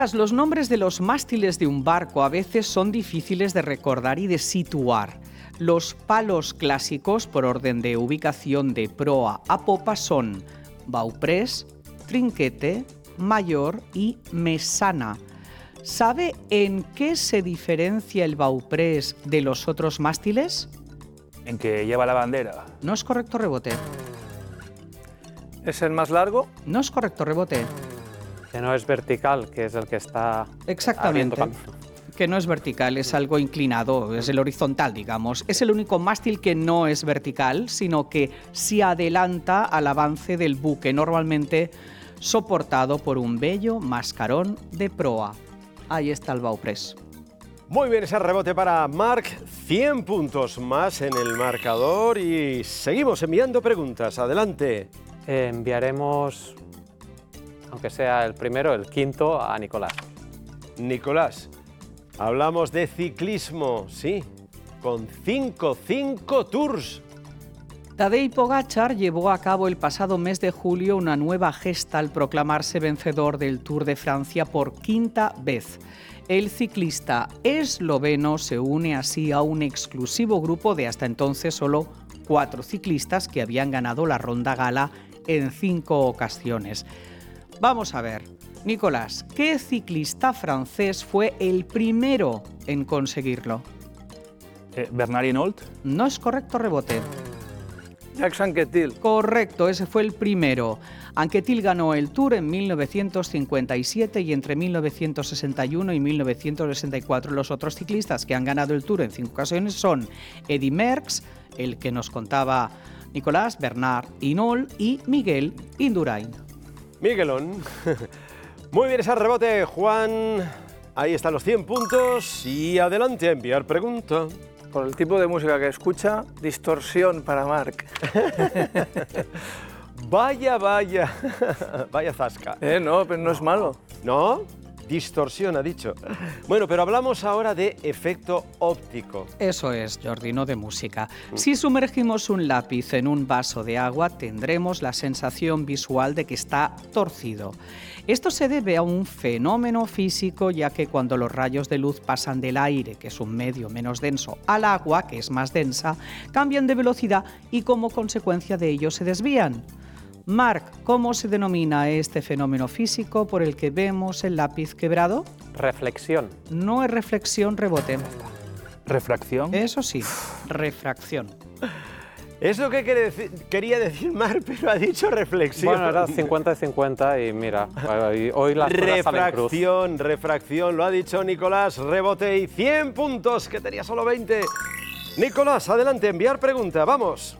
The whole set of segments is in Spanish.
Los nombres de los mástiles de un barco a veces son difíciles de recordar y de situar. Los palos clásicos por orden de ubicación de proa a popa son bauprés, trinquete, mayor y mesana. ¿Sabe en qué se diferencia el bauprés de los otros mástiles? En que lleva la bandera. No es correcto, rebote. ¿Es el más largo? No es correcto, rebote. Que no es vertical, que es el que está... Exactamente. Que no es vertical, es algo inclinado, es el horizontal, digamos. Es el único mástil que no es vertical, sino que se adelanta al avance del buque, normalmente soportado por un bello mascarón de proa. Ahí está el bauprés. Muy bien, ese rebote para Marc, 100 puntos más en el marcador y seguimos enviando preguntas. Adelante. Enviaremos, aunque sea el primero, el quinto, a Nicolás. Nicolás, hablamos de ciclismo, sí, con 5 Tours. Tadej Pogačar llevó a cabo el pasado mes de julio una nueva gesta al proclamarse vencedor del Tour de Francia por quinta vez. El ciclista esloveno se une así a un exclusivo grupo de hasta entonces solo 4 ciclistas que habían ganado la Ronda Gala en 5 ocasiones. Vamos a ver, Nicolás, ¿qué ciclista francés fue el primero en conseguirlo? Bernard Hinault. No es correcto, rebote. Jacques Anquetil. Correcto, ese fue el primero. Anquetil ganó el Tour en 1957 y entre 1961 y 1964 los otros ciclistas que han ganado el Tour en 5 ocasiones son Eddy Merckx, el que nos contaba Nicolás, Bernard Hinault y Miguel Indurain. Miguelón. Muy bien ese rebote, Juan. Ahí están los 100 puntos y adelante a enviar pregunta. Por el tipo de música que escucha, distorsión para Marc. Vaya, vaya zasca. No, pero no es malo. ¿No? Distorsión, ha dicho. Bueno, pero hablamos ahora de efecto óptico. Eso es, Jordi, no de música. Si sumergimos un lápiz en un vaso de agua, tendremos la sensación visual de que está torcido. Esto se debe a un fenómeno físico, ya que cuando los rayos de luz pasan del aire, que es un medio menos denso, al agua, que es más densa, cambian de velocidad y como consecuencia de ello se desvían. Marc, ¿cómo se denomina este fenómeno físico por el que vemos el lápiz quebrado? Reflexión. No es reflexión, rebote. Refracción. Eso sí, refracción. Es lo que quería decir Marc, pero ha dicho reflexión. Bueno, era 50-50 y mira, hoy las cosas salen cruz. Refracción, lo ha dicho Nicolás, rebote y 100 puntos, que tenía solo 20. Nicolás, adelante, enviar pregunta, vamos.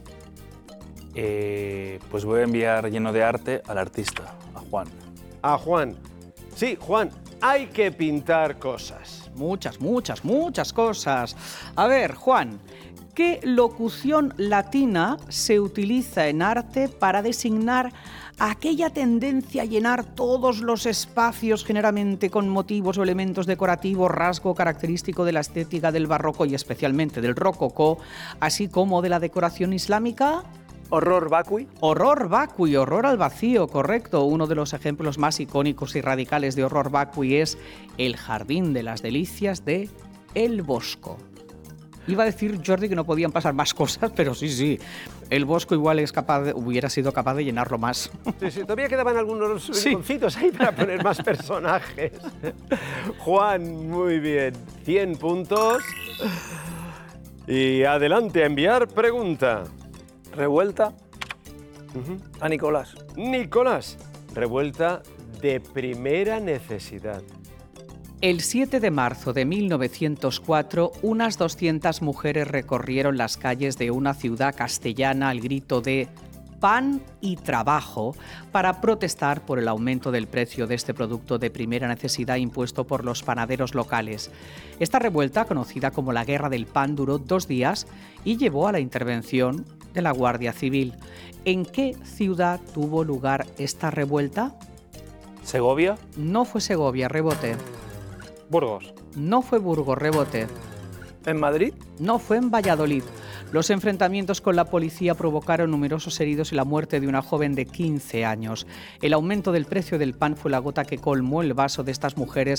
Pues voy a enviar lleno de arte al artista, a Juan. A Juan. Sí, Juan, hay que pintar cosas. Muchas cosas. A ver, Juan, ¿qué locución latina se utiliza en arte para designar aquella tendencia a llenar todos los espacios generalmente con motivos o elementos decorativos, rasgo característico de la estética del barroco y especialmente del rococó, así como de la decoración islámica? Horror vacui. Horror vacui, horror al vacío, correcto. Uno de los ejemplos más icónicos y radicales de horror vacui es el Jardín de las Delicias de El Bosco. Iba a decir, Jordi, que no podían pasar más cosas, pero sí. El Bosco igual hubiera sido capaz de llenarlo más. Sí, todavía quedaban algunos rinconcitos ahí para poner más personajes. Juan, muy bien. 100 puntos. Y adelante a enviar pregunta. Revuelta a Nicolás. Nicolás, revuelta de primera necesidad. El 7 de marzo de 1904, unas 200 mujeres recorrieron las calles de una ciudad castellana al grito de pan y trabajo para protestar por el aumento del precio de este producto de primera necesidad impuesto por los panaderos locales. Esta revuelta, conocida como la Guerra del Pan, duró 2 días y llevó a la intervención de la Guardia Civil. ¿En qué ciudad tuvo lugar esta revuelta? ¿Segovia? No fue Segovia, rebote. Burgos. No fue Burgos, rebote. ¿En Madrid? No, fue en Valladolid. Los enfrentamientos con la policía provocaron numerosos heridos y la muerte de una joven de 15 años. El aumento del precio del pan fue la gota que colmó el vaso de estas mujeres